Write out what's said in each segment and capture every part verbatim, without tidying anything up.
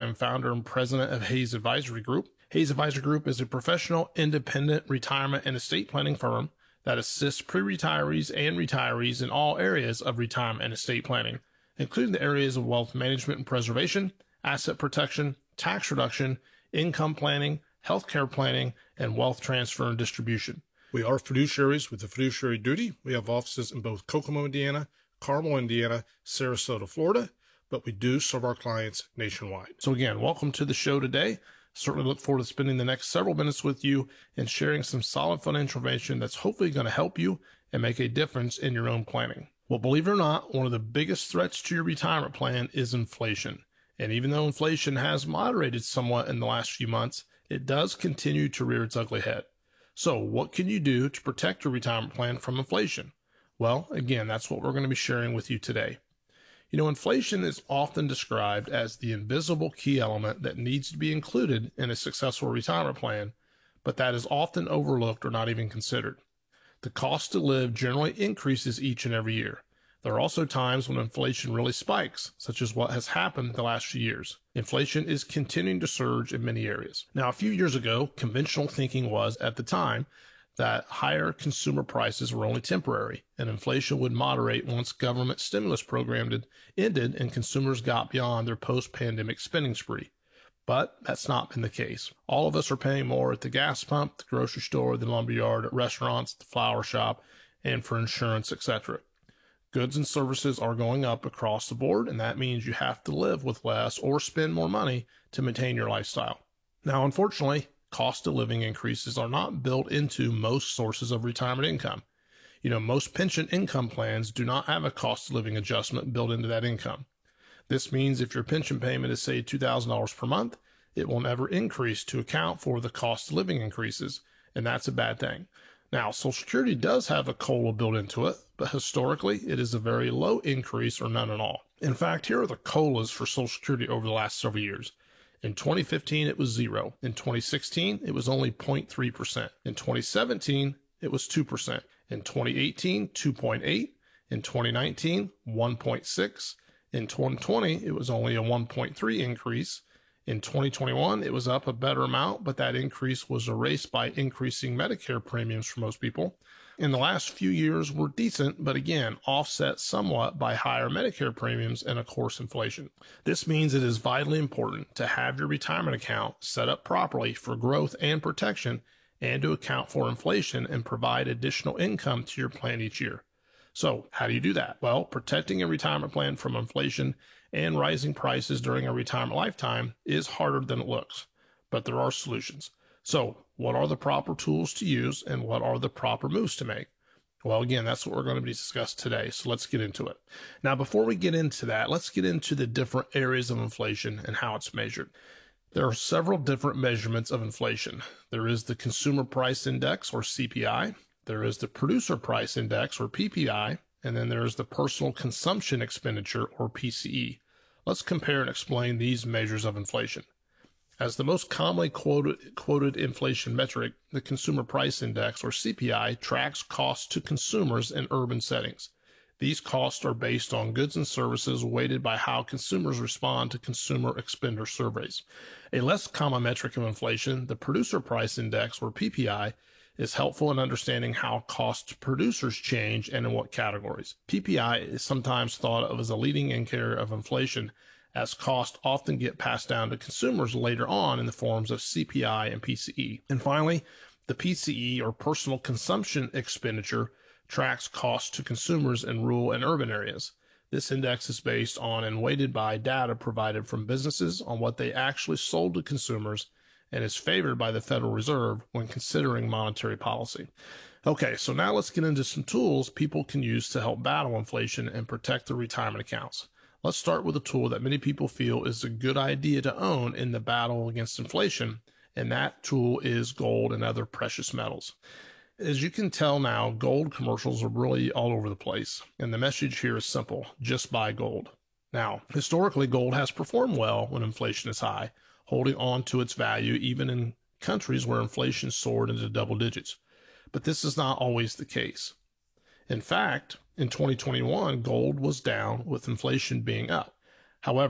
I'm founder and president of Hayes Advisory Group. Hayes Advisory Group is a professional, independent retirement and estate planning firm that assists pre-retirees and retirees in all areas of retirement and estate planning, including the areas of wealth management and preservation, asset protection, tax reduction, income planning, healthcare planning, and wealth transfer and distribution. We are fiduciaries with a fiduciary duty. We have offices in both Kokomo, Indiana, Carmel, Indiana, Sarasota, Florida, but we do serve our clients nationwide. So again, welcome to the show today. Certainly look forward to spending the next several minutes with you and sharing some solid financial information that's hopefully going to help you and make a difference in your own planning. Well, believe it or not, one of the biggest threats to your retirement plan is inflation. And even though inflation has moderated somewhat in the last few months, it does continue to rear its ugly head. So what can you do to protect your retirement plan from inflation? Well, again, that's what we're going to be sharing with you today. You know, inflation is often described as the invisible key element that needs to be included in a successful retirement plan, but that is often overlooked or not even considered. The cost to live generally increases each and every year. There are also times when inflation really spikes, such as what has happened the last few years. Inflation is continuing to surge in many areas. Now, a few years ago, conventional thinking was, at the time, that higher consumer prices were only temporary, and inflation would moderate once government stimulus program ended and consumers got beyond their post-pandemic spending spree. But that's not been the case. All of us are paying more at the gas pump, the grocery store, the lumberyard, at restaurants, the flower shop, and for insurance, et cetera. Goods and services are going up across the board, and that means you have to live with less or spend more money to maintain your lifestyle. Now, unfortunately, cost of living increases are not built into most sources of retirement income. You know, most pension income plans do not have a cost of living adjustment built into that income. This means if your pension payment is, say, two thousand dollars per month, it will never increase to account for the cost of living increases, and that's a bad thing. Now, Social Security does have a COLA built into it, but historically, it is a very low increase or none at all. In fact, here are the COLAs for Social Security over the last several years. In twenty fifteen, it was zero. In twenty sixteen, it was only zero point three percent. In twenty seventeen, it was two percent. In twenty eighteen, two point eight. In twenty nineteen, one point six. In twenty twenty, it was only a one point three increase. In twenty twenty-one, it was up a better amount, but that increase was erased by increasing Medicare premiums for most people. In the last few years were decent, but again, offset somewhat by higher Medicare premiums and, of course, inflation. This means it is vitally important to have your retirement account set up properly for growth and protection and to account for inflation and provide additional income to your plan each year. So how do you do that? Well, protecting a retirement plan from inflation and rising prices during a retirement lifetime is harder than it looks, but there are solutions. So what are the proper tools to use and what are the proper moves to make? Well, again, that's what we're going to be discussing today. So let's get into it. Now, before we get into that, let's get into the different areas of inflation and how it's measured. There are several different measurements of inflation. There is the Consumer Price Index, or C P I. There is the Producer Price Index, or P P I. And then there's the Personal Consumption Expenditure, or P C E. Let's compare and explain these measures of inflation. As the most commonly quoted, quoted inflation metric, the Consumer Price Index, or C P I, tracks costs to consumers in urban settings. These costs are based on goods and services weighted by how consumers respond to consumer expenditure surveys. A less common metric of inflation, the Producer Price Index, or P P I, is helpful in understanding how costs to producers change and in what categories. P P I is sometimes thought of as a leading indicator of inflation, as costs often get passed down to consumers later on in the forms of C P I and P C E. And finally, the P C E, or Personal Consumption Expenditure, tracks costs to consumers in rural and urban areas. This index is based on and weighted by data provided from businesses on what they actually sold to consumers and is favored by the Federal Reserve when considering monetary policy. Okay, so now let's get into some tools people can use to help battle inflation and protect their retirement accounts. Let's start with a tool that many people feel is a good idea to own in the battle against inflation, and that tool is gold and other precious metals. As you can tell now, gold commercials are really all over the place, and the message here is simple: just buy gold. Now, historically, gold has performed well when inflation is high, holding on to its value even in countries where inflation soared into double digits. But this is not always the case. In fact, in twenty twenty-one, gold was down with inflation being up. However,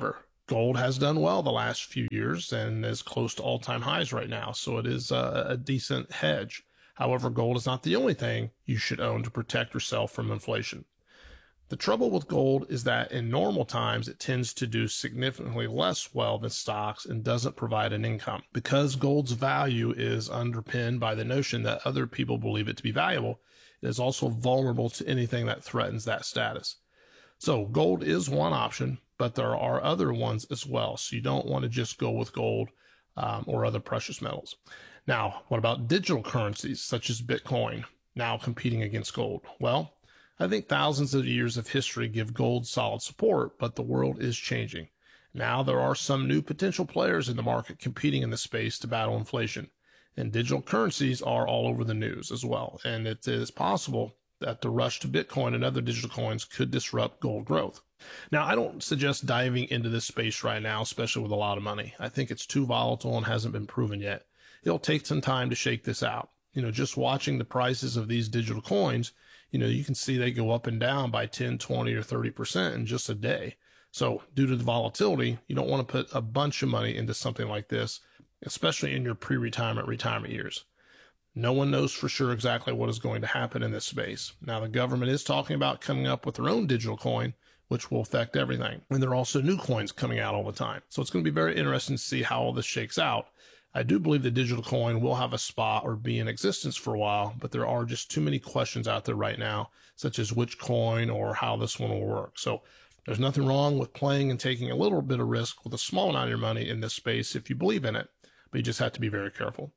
Gold has done well the last few years and is close to all-time highs right now, so it is a, a decent hedge. However, gold is not the only thing you should own to protect yourself from inflation. The trouble with gold is that in normal times, it tends to do significantly less well than stocks and doesn't provide an income. Because gold's value is underpinned by the notion that other people believe it to be valuable, it is also vulnerable to anything that threatens that status. So gold is one option, but there are other ones as well. So you don't want to just go with gold um, or other precious metals. Now, what about digital currencies such as Bitcoin now competing against gold? Well, I think thousands of years of history give gold solid support, but the world is changing. Now there are some new potential players in the market competing in the space to battle inflation, and digital currencies are all over the news as well. And it is possible that the rush to Bitcoin and other digital coins could disrupt gold growth. Now, I don't suggest diving into this space right now, especially with a lot of money. I think it's too volatile and hasn't been proven yet. It'll take some time to shake this out. You know, just watching the prices of these digital coins, you know, you can see they go up and down by ten, twenty, or thirty percent in just a day. So due to the volatility, you don't want to put a bunch of money into something like this, especially in your pre-retirement, retirement years. No one knows for sure exactly what is going to happen in this space. Now, the government is talking about coming up with their own digital coin, which will affect everything. And there are also new coins coming out all the time. So it's going to be very interesting to see how all this shakes out. I do believe the digital coin will have a spot or be in existence for a while, but there are just too many questions out there right now, such as which coin or how this one will work. So there's nothing wrong with playing and taking a little bit of risk with a small amount of your money in this space if you believe in it, but you just have to be very careful.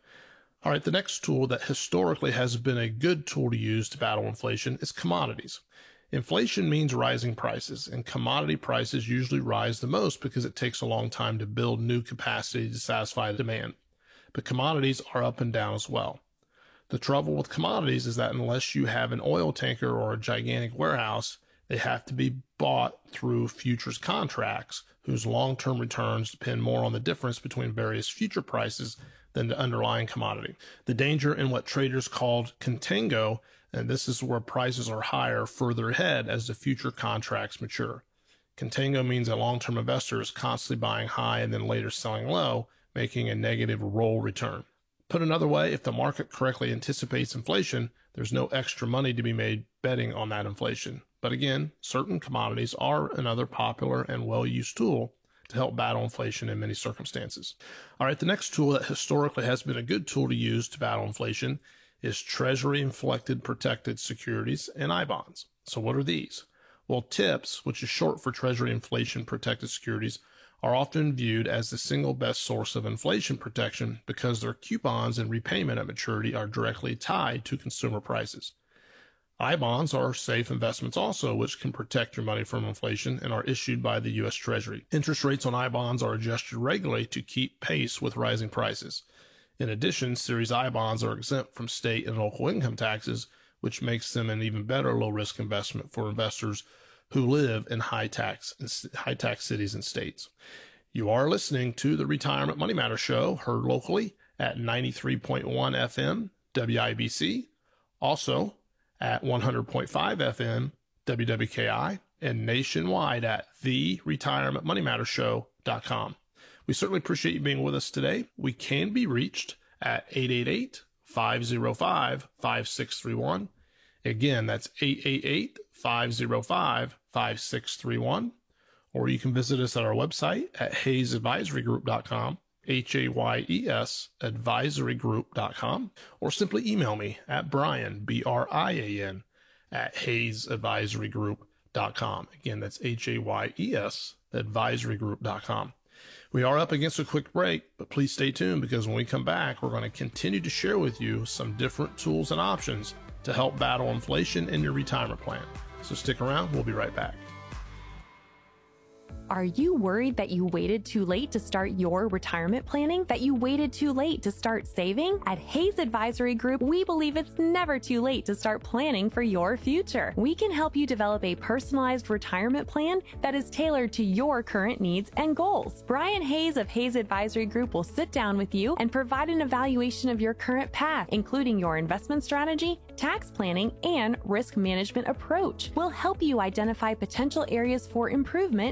All right, the next tool that historically has been a good tool to use to battle inflation is commodities. Inflation means rising prices, and commodity prices usually rise the most because it takes a long time to build new capacity to satisfy the demand. But commodities are up and down as well. The trouble with commodities is that unless you have an oil tanker or a gigantic warehouse, they have to be bought through futures contracts whose long-term returns depend more on the difference between various future prices than the underlying commodity. The danger in what traders called contango, and this is where prices are higher further ahead as the future contracts mature. Contango means a long-term investor is constantly buying high and then later selling low, making a negative roll return. Put another way, if the market correctly anticipates inflation, there's no extra money to be made betting on that inflation. But again, certain commodities are another popular and well-used tool to help battle inflation in many circumstances. All right, the next tool that historically has been a good tool to use to battle inflation is Treasury-inflected protected securities and I bonds. So what are these? Well, TIPS, which is short for Treasury Inflation Protected Securities, are often viewed as the single best source of inflation protection because their coupons and repayment at maturity are directly tied to consumer prices. I bonds are safe investments also, which can protect your money from inflation and are issued by the U S Treasury. Interest rates on I bonds are adjusted regularly to keep pace with rising prices. In addition, Series I bonds are exempt from state and local income taxes, which makes them an even better low-risk investment for investors who live in high-tax high-tax cities and states. You are listening to the Retirement Money Matter Show, heard locally at ninety-three point one F M W I B C, also at one hundred point five F M W W K I, and nationwide at the retirement money matter show dot com. We certainly appreciate you being with us today. We can be reached at eight eight eight, five oh five, five six three one. Again, that's eight eight eight, five oh five, five six three one. Or you can visit us at our website at hayes advisory group dot com, H A Y E S advisory group dot com, or simply email me at Brian, B R I A N, at hayes advisory group dot com. Again, that's H A Y E S advisory group dot com. We are up against a quick break, but please stay tuned because when we come back, we're going to continue to share with you some different tools and options to help battle inflation in your retirement plan. So stick around. We'll be right back. Are you worried that you waited too late to start your retirement planning? That you waited too late to start saving? At Hayes Advisory Group, we believe it's never too late to start planning for your future. We can help you develop a personalized retirement plan that is tailored to your current needs and goals. Brian Hayes of Hayes Advisory Group will sit down with you and provide an evaluation of your current path, including your investment strategy, tax planning, and risk management approach. We'll help you identify potential areas for improvement and work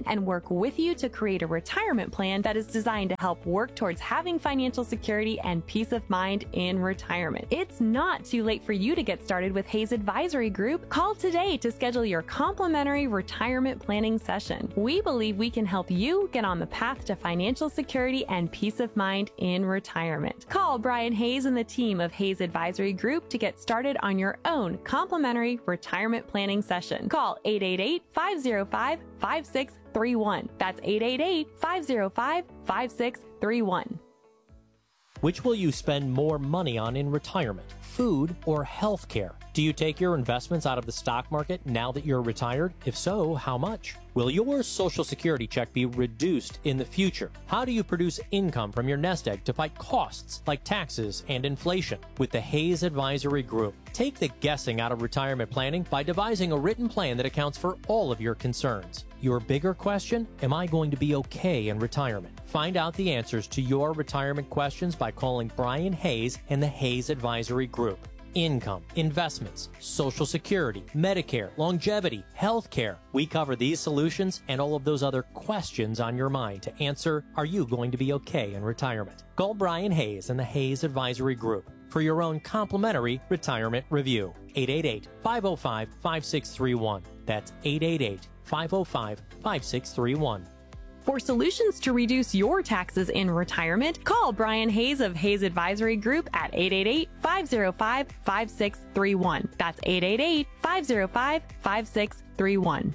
work with you to create a retirement plan that is designed to help work towards having financial security and peace of mind in retirement. It's not too late for you to get started with Hayes Advisory Group. Call today to schedule your complimentary retirement planning session. We believe we can help you get on the path to financial security and peace of mind in retirement. Call Brian Hayes and the team of Hayes Advisory Group to get started on your own complimentary retirement planning session. Call eight eight eight, five oh five, five six three one. That's eight eight eight, five oh five, five six three one. Which will you spend more money on in retirement, food or health care? Do you take your investments out of the stock market now that you're retired? If so, how much? Will your Social Security check be reduced in the future? How do you produce income from your nest egg to fight costs like taxes and inflation? With the Hayes Advisory Group, take the guessing out of retirement planning by devising a written plan that accounts for all of your concerns. Your bigger question, am I going to be okay in retirement? Find out the answers to your retirement questions by calling Brian Hayes and the Hayes Advisory Group. Income, investments, Social Security, Medicare, longevity, health care. We cover these solutions and all of those other questions on your mind to answer, are you going to be okay in retirement? Call Brian Hayes and the Hayes Advisory Group for your own complimentary retirement review. eight eight eight, five oh five, five six three one. That's eight eight eight, five oh five, five six three one. For solutions to reduce your taxes in retirement, call Brian Hayes of Hayes Advisory Group at eight eight eight, five oh five, five six three one. That's eight eight eight, five oh five, five six three one.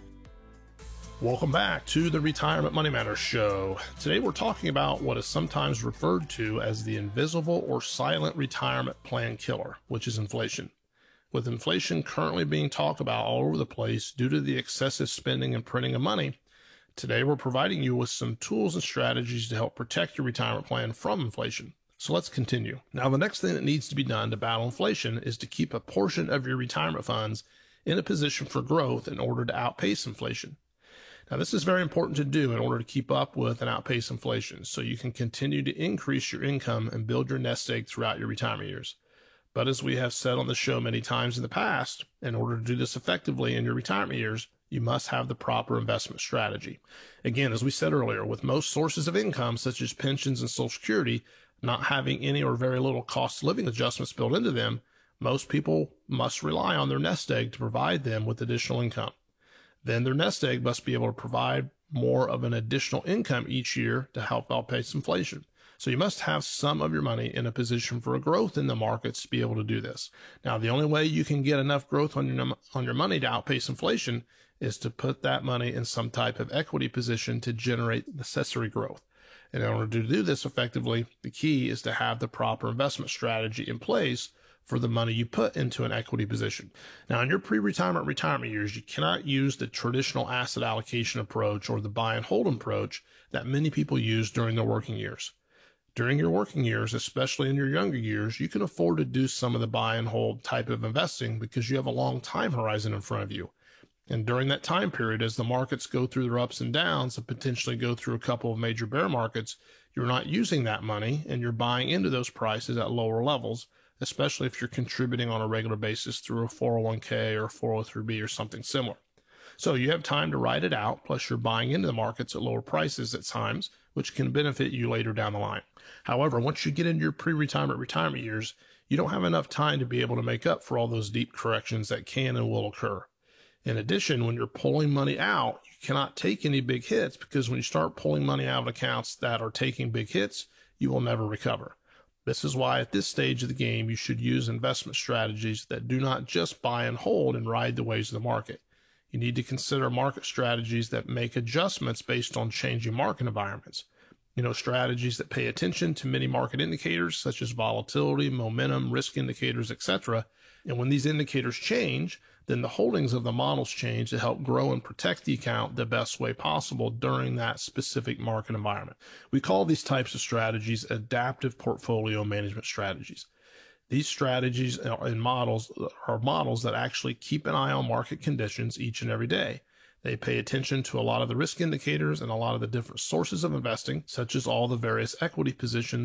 Welcome back to the Retirement Money Matters Show. Today we're talking about what is sometimes referred to as the invisible or silent retirement plan killer, which is inflation. With inflation currently being talked about all over the place due to the excessive spending and printing of money, today we're providing you with some tools and strategies to help protect your retirement plan from inflation. So let's continue. Now, the next thing that needs to be done to battle inflation is to keep a portion of your retirement funds in a position for growth in order to outpace inflation. Now, this is very important to do in order to keep up with and outpace inflation so you can continue to increase your income and build your nest egg throughout your retirement years. But as we have said on the show many times in the past, in order to do this effectively in your retirement years, you must have the proper investment strategy. Again, as we said earlier, with most sources of income, such as pensions and Social Security, not having any or very little cost of living adjustments built into them, most people must rely on their nest egg to provide them with additional income. Then their nest egg must be able to provide more of an additional income each year to help outpace inflation. So you must have some of your money in a position for a growth in the markets to be able to do this. Now, the only way you can get enough growth on your, on your money to outpace inflation is to put that money in some type of equity position to generate necessary growth. And in order to do this effectively, the key is to have the proper investment strategy in place for the money you put into an equity position. Now, in your pre-retirement retirement years, you cannot use the traditional asset allocation approach or the buy and hold approach that many people use during their working years. During your working years, especially in your younger years, you can afford to do some of the buy and hold type of investing because you have a long time horizon in front of you. And during that time period, as the markets go through their ups and downs and potentially go through a couple of major bear markets, you're not using that money and you're buying into those prices at lower levels, especially if you're contributing on a regular basis through a four oh one k or four oh three b or something similar. So you have time to ride it out, plus you're buying into the markets at lower prices at times, which can benefit you later down the line. However, once you get into your pre-retirement retirement years, you don't have enough time to be able to make up for all those deep corrections that can and will occur. In addition, when you're pulling money out, you cannot take any big hits because when you start pulling money out of accounts that are taking big hits, you will never recover. This is why at this stage of the game, you should use investment strategies that do not just buy and hold and ride the waves of the market. You need to consider market strategies that make adjustments based on changing market environments. You know, strategies that pay attention to many market indicators such as volatility, momentum, risk indicators, et cetera. And when these indicators change, then the holdings of the models change to help grow and protect the account the best way possible during that specific market environment. We call these types of strategies adaptive portfolio management strategies. These strategies and models are models that actually keep an eye on market conditions each and every day. They pay attention to a lot of the risk indicators and a lot of the different sources of investing, such as all the various equity positions,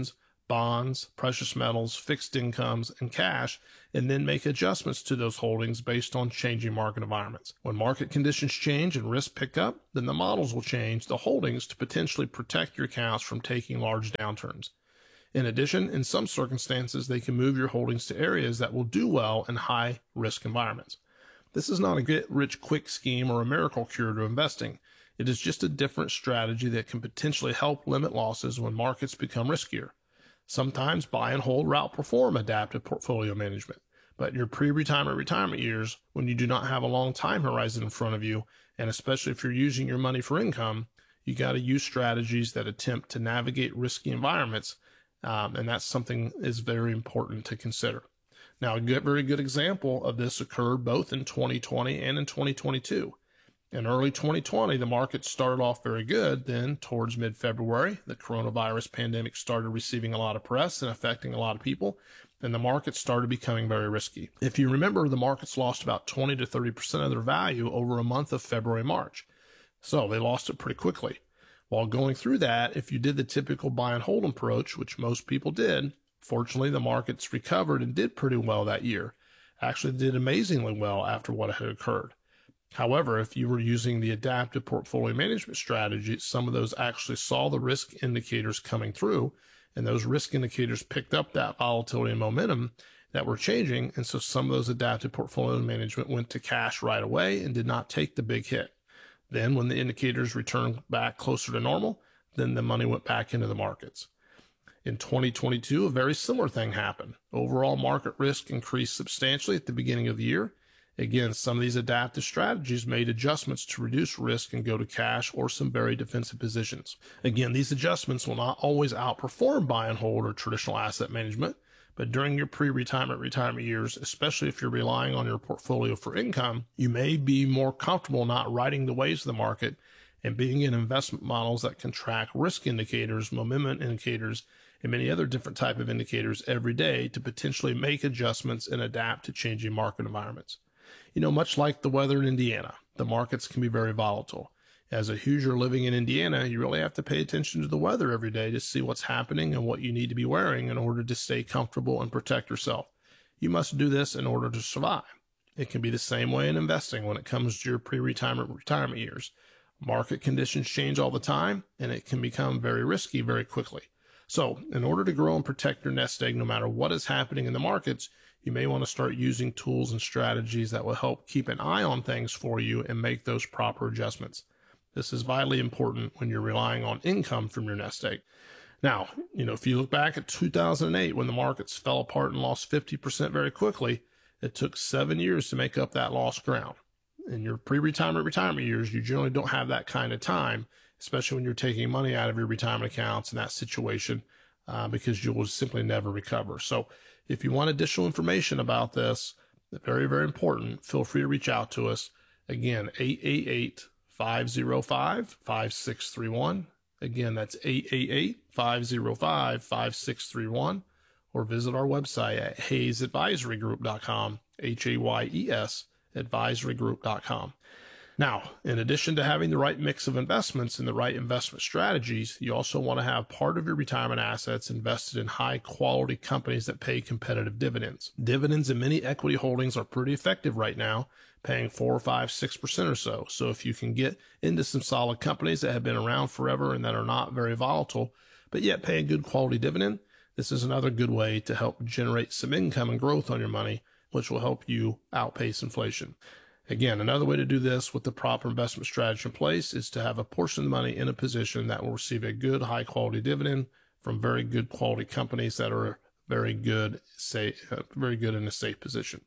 bonds, precious metals, fixed incomes, and cash, and then make adjustments to those holdings based on changing market environments. When market conditions change and risks pick up, then the models will change the holdings to potentially protect your accounts from taking large downturns. In addition, in some circumstances, they can move your holdings to areas that will do well in high-risk environments. This is not a get-rich-quick scheme or a miracle cure to investing. It is just a different strategy that can potentially help limit losses when markets become riskier. Sometimes buy and hold will outperform adaptive portfolio management, but in your pre-retirement retirement years, when you do not have a long time horizon in front of you, and especially if you're using your money for income, you got to use strategies that attempt to navigate risky environments, um, and that's something that is very important to consider. Now, a good, very good example of this occurred both in twenty twenty and in twenty twenty-two. In early twenty twenty, the market started off very good. Then, towards mid-February, the coronavirus pandemic started receiving a lot of press and affecting a lot of people, and the market started becoming very risky. If you remember, the markets lost about twenty to thirty percent of their value over a month of February, March. So they lost it pretty quickly. While going through that, if you did the typical buy and hold approach, which most people did, fortunately, the markets recovered and did pretty well that year. Actually did amazingly well after what had occurred. However, if you were using the adaptive portfolio management strategy, some of those actually saw the risk indicators coming through, and those risk indicators picked up that volatility and momentum that were changing, and so some of those adaptive portfolio management went to cash right away and did not take the big hit. Then when the indicators returned back closer to normal, then the money went back into the markets. In twenty twenty-two, a very similar thing happened. Overall market risk increased substantially at the beginning of the year. Again, some of these adaptive strategies made adjustments to reduce risk and go to cash or some very defensive positions. Again, these adjustments will not always outperform buy and hold or traditional asset management, but during your pre-retirement retirement years, especially if you're relying on your portfolio for income, you may be more comfortable not riding the waves of the market and being in investment models that can track risk indicators, momentum indicators, and many other different type of indicators every day to potentially make adjustments and adapt to changing market environments. You know, much like the weather in Indiana, the markets can be very volatile. As a Hoosier living in Indiana, you really have to pay attention to the weather every day to see what's happening and what you need to be wearing in order to stay comfortable and protect yourself. You must do this in order to survive. It can be the same way in investing when it comes to your pre-retirement retirement years. Market conditions change all the time, and it can become very risky very quickly. So, in order to grow and protect your nest egg no matter what is happening in the markets, you may want to start using tools and strategies that will help keep an eye on things for you and make those proper adjustments. This is vitally important when you're relying on income from your nest egg. Now, you know, if you look back at two thousand eight when the markets fell apart and lost fifty percent very quickly, it took seven years to make up that lost ground. In your pre-retirement retirement years, you generally don't have that kind of time, especially when you're taking money out of your retirement accounts in that situation, uh, because you will simply never recover. So if you want additional information about this, very, very important, feel free to reach out to us. Again, eight eight eight, five oh five, five six three one. Again, that's eight eight eight, five oh five, five six three one. Or visit our website at hayes advisory group dot com, H A Y E S, advisory group dot com. Now, in addition to having the right mix of investments and the right investment strategies, you also want to have part of your retirement assets invested in high-quality companies that pay competitive dividends. Dividends in many equity holdings are pretty effective right now, paying four, five, six percent or so. So if you can get into some solid companies that have been around forever and that are not very volatile, but yet pay a good quality dividend, this is another good way to help generate some income and growth on your money, which will help you outpace inflation. Again, another way to do this with the proper investment strategy in place is to have a portion of the money in a position that will receive a good, high-quality dividend from very good quality companies that are very good, say, uh, very good in a safe position.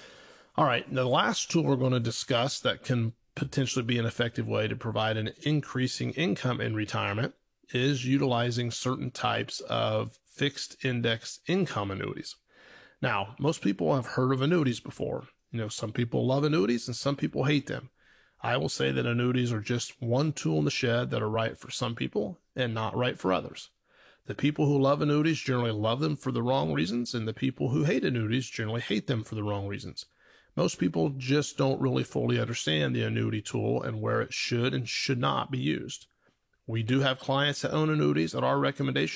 All right, now the last tool we're going to discuss that can potentially be an effective way to provide an increasing income in retirement is utilizing certain types of fixed index income annuities. Now, most people have heard of annuities before. You know, some people love annuities and some people hate them. I will say that annuities are just one tool in the shed that are right for some people and not right for others. The people who love annuities generally love them for the wrong reasons, and the people who hate annuities generally hate them for the wrong reasons. Most people just don't really fully understand the annuity tool and where it should and should not be used. We do have clients that own annuities at our recommendation.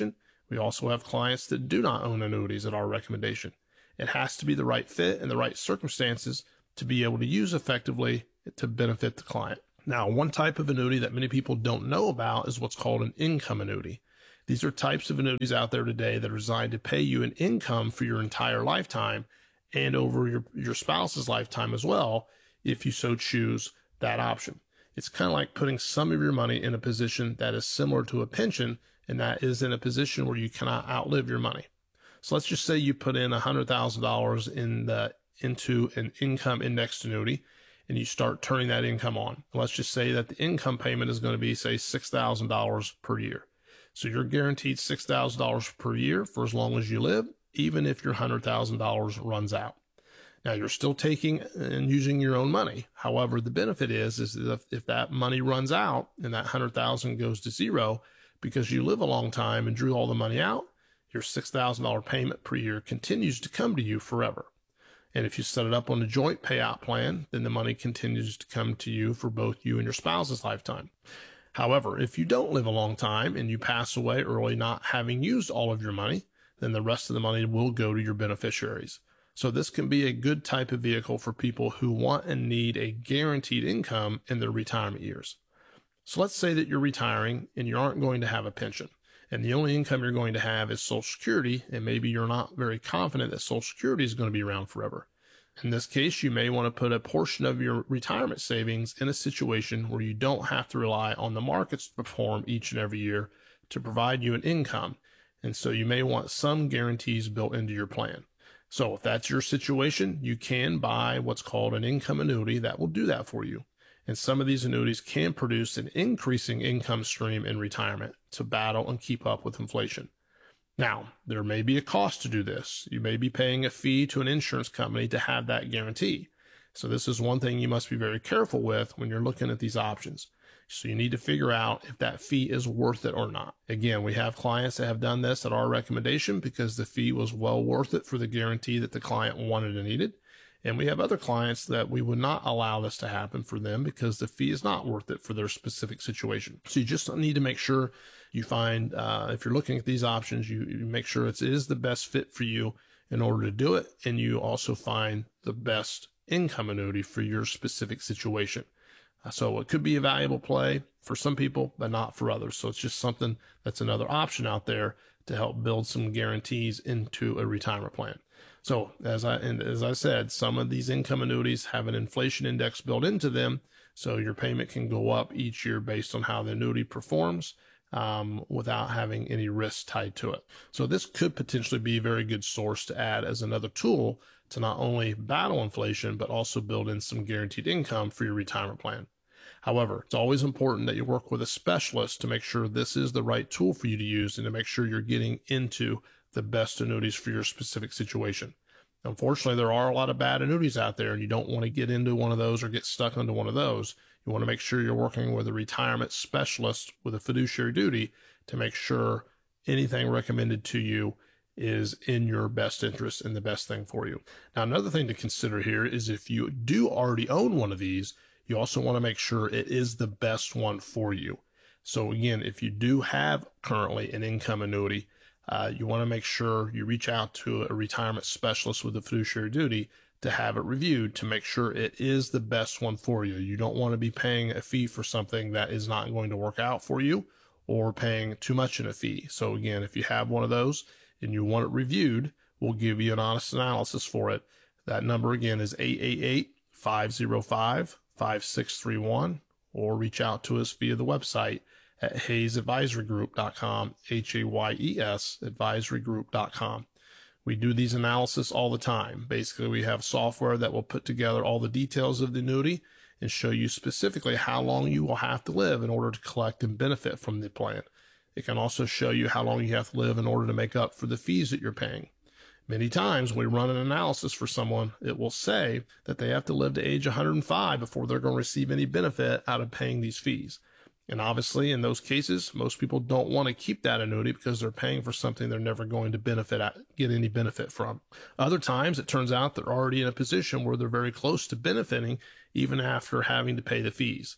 We also have clients that do not own annuities at our recommendation. It has to be the right fit and the right circumstances to be able to use effectively to benefit the client. Now, one type of annuity that many people don't know about is what's called an income annuity. These are types of annuities out there today that are designed to pay you an income for your entire lifetime and over your, your spouse's lifetime as well, if you so choose that option. It's kind of like putting some of your money in a position that is similar to a pension, and that is in a position where you cannot outlive your money. So let's just say you put in one hundred thousand dollars in the, into an income indexed annuity, and you start turning that income on. Let's just say that the income payment is going to be, say, six thousand dollars per year. So you're guaranteed six thousand dollars per year for as long as you live, even if your one hundred thousand dollars runs out. Now, you're still taking and using your own money. However, the benefit is, is that if, if that money runs out and that one hundred thousand dollars goes to zero because you live a long time and drew all the money out, your six thousand dollars payment per year continues to come to you forever. And if you set it up on a joint payout plan, then the money continues to come to you for both you and your spouse's lifetime. However, if you don't live a long time and you pass away early not having used all of your money, then the rest of the money will go to your beneficiaries. So this can be a good type of vehicle for people who want and need a guaranteed income in their retirement years. So let's say that you're retiring and you aren't going to have a pension, and the only income you're going to have is Social Security, and maybe you're not very confident that Social Security is going to be around forever. In this case, you may want to put a portion of your retirement savings in a situation where you don't have to rely on the markets to perform each and every year to provide you an income. And so you may want some guarantees built into your plan. So if that's your situation, you can buy what's called an income annuity that will do that for you. And some of these annuities can produce an increasing income stream in retirement to battle and keep up with inflation. Now, there may be a cost to do this. You may be paying a fee to an insurance company to have that guarantee. So this is one thing you must be very careful with when you're looking at these options. So you need to figure out if that fee is worth it or not. Again, we have clients that have done this at our recommendation because the fee was well worth it for the guarantee that the client wanted and needed. And we have other clients that we would not allow this to happen for them because the fee is not worth it for their specific situation. So you just need to make sure you find, uh, if you're looking at these options, you, you make sure it is the best fit for you in order to do it. And you also find the best income annuity for your specific situation. Uh, so it could be a valuable play for some people, but not for others. So it's just something that's another option out there to help build some guarantees into a retirement plan. So as I, and as I said, some of these income annuities have an inflation index built into them. So your payment can go up each year based on how the annuity performs, um, without having any risk tied to it. So this could potentially be a very good source to add as another tool to not only battle inflation, but also build in some guaranteed income for your retirement plan. However, it's always important that you work with a specialist to make sure this is the right tool for you to use and to make sure you're getting into the best annuities for your specific situation. Unfortunately, there are a lot of bad annuities out there, and you don't want to get into one of those or get stuck into one of those. You want to make sure you're working with a retirement specialist with a fiduciary duty to make sure anything recommended to you is in your best interest and the best thing for you. Now, another thing to consider here is if you do already own one of these, you also want to make sure it is the best one for you. So again, if you do have currently an income annuity, uh, you want to make sure you reach out to a retirement specialist with a fiduciary duty to have it reviewed to make sure it is the best one for you. You don't want to be paying a fee for something that is not going to work out for you or paying too much in a fee. So again, if you have one of those and you want it reviewed, we'll give you an honest analysis for it. That number again is eight eight eight, five oh five, five six three one, or reach out to us via the website at hayes advisory group dot com, H A Y E S advisory group dot com. We do these analysis all the time. Basically, we have software that will put together all the details of the annuity and show you specifically how long you will have to live in order to collect and benefit from the plan. It can also show you how long you have to live in order to make up for the fees that you're paying. Many times when we run an analysis for someone, it will say that they have to live to age one hundred five before they're going to receive any benefit out of paying these fees. And obviously, in those cases, most people don't want to keep that annuity because they're paying for something they're never going to benefit at, get any benefit from. Other times, it turns out they're already in a position where they're very close to benefiting even after having to pay the fees.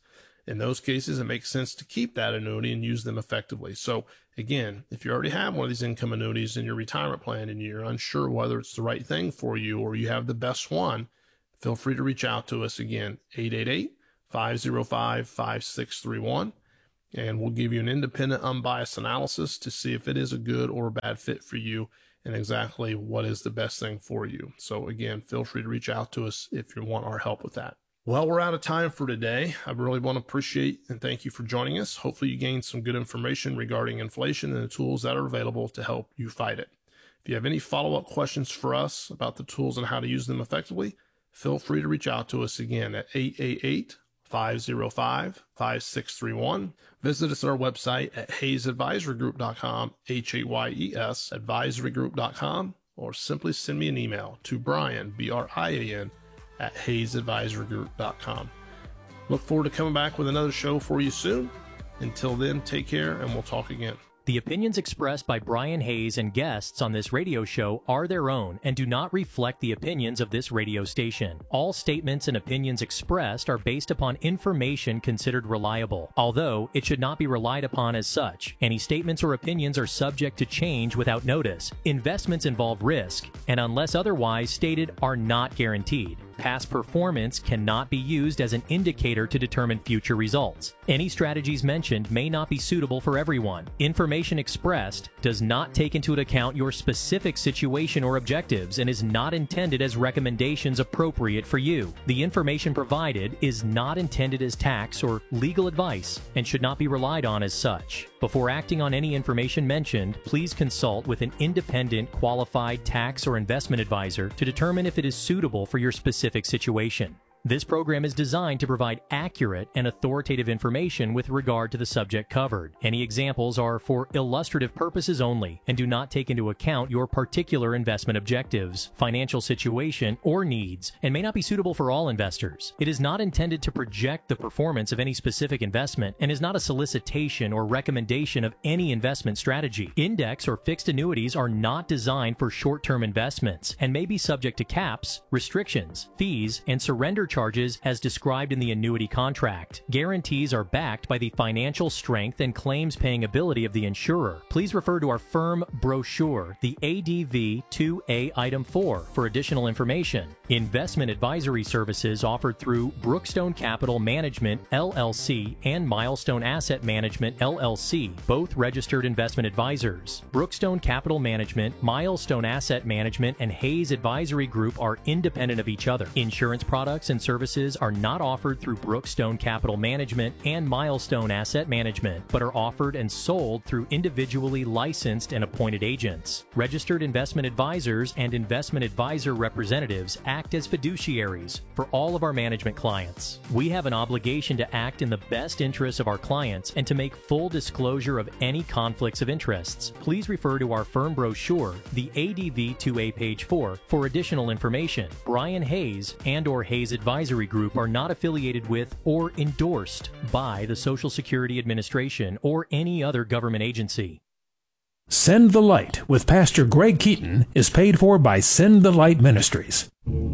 In those cases, it makes sense to keep that annuity and use them effectively. So again, if you already have one of these income annuities in your retirement plan and you're unsure whether it's the right thing for you or you have the best one, feel free to reach out to us again, eight eight eight, five oh five, five six three one. And we'll give you an independent, unbiased analysis to see if it is a good or bad fit for you and exactly what is the best thing for you. So again, feel free to reach out to us if you want our help with that. Well, we're out of time for today. I really want to appreciate and thank you for joining us. Hopefully you gained some good information regarding inflation and the tools that are available to help you fight it. If you have any follow-up questions for us about the tools and how to use them effectively, feel free to reach out to us again at eight eight eight, five oh five, five six three one. Visit us at our website at hayes advisory group dot com, H A Y E S, advisory group dot com, or simply send me an email to Brian, B R I A N, at hayes advisory group dot com. Look forward to coming back with another show for you soon. Until then, take care and we'll talk again. The opinions expressed by Brian Hayes and guests on this radio show are their own and do not reflect the opinions of this radio station. All statements and opinions expressed are based upon information considered reliable, although it should not be relied upon as such. Any statements or opinions are subject to change without notice. Investments involve risk, and unless otherwise stated, are not guaranteed. Past performance cannot be used as an indicator to determine future results. Any strategies mentioned may not be suitable for everyone. Information expressed does not take into account your specific situation or objectives and is not intended as recommendations appropriate for you. The information provided is not intended as tax or legal advice and should not be relied on as such. Before acting on any information mentioned, please consult with an independent, qualified tax or investment advisor to determine if it is suitable for your specific situation. This program is designed to provide accurate and authoritative information with regard to the subject covered. Any examples are for illustrative purposes only and do not take into account your particular investment objectives, financial situation, or needs, and may not be suitable for all investors. It is not intended to project the performance of any specific investment and is not a solicitation or recommendation of any investment strategy. Index or fixed annuities are not designed for short-term investments and may be subject to caps, restrictions, fees, and surrender charges as described in the annuity contract. Guarantees are backed by the financial strength and claims paying ability of the insurer. Please refer to our firm brochure, the A D V two A Item four, for additional information. Investment advisory services offered through Brookstone Capital Management, L L C, and Milestone Asset Management, L L C, both registered investment advisors. Brookstone Capital Management, Milestone Asset Management, and Hayes Advisory Group are independent of each other. Insurance products and services are not offered through Brookstone Capital Management and Milestone Asset Management, but are offered and sold through individually licensed and appointed agents. Registered investment advisors and investment advisor representatives act as fiduciaries for all of our management clients. We have an obligation to act in the best interests of our clients and to make full disclosure of any conflicts of interests. Please refer to our firm brochure, the A D V two A page four, for additional information. Brian Hayes and or Hayes Advisory Group are not affiliated with or endorsed by the Social Security Administration or any other government agency. Send the Light with Pastor Greg Keaton is paid for by Send the Light Ministries.